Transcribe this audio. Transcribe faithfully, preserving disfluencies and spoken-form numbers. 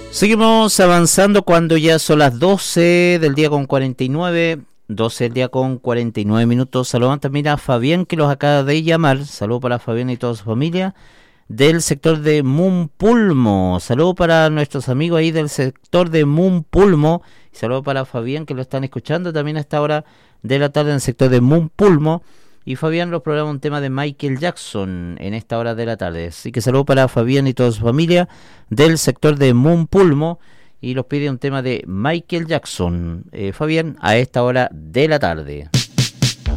Seguimos avanzando cuando ya son las doce del día con cuarenta y nueve, doce del día con cuarenta y nueve minutos. Saludamos también a Fabián, que los acaba de llamar. Saludos para Fabián y toda su familia del sector de Mumpulmo. Saludos para nuestros amigos ahí del sector de Mumpulmo. Saludos para Fabián, que lo están escuchando también a esta hora de la tarde en el sector de Mumpulmo. Y Fabián nos programa un tema de Michael Jackson en esta hora de la tarde. Así que saludos para Fabián y toda su familia del sector de Mumpulmo. Y los pide un tema de Michael Jackson. Eh, Fabián, a esta hora de la tarde.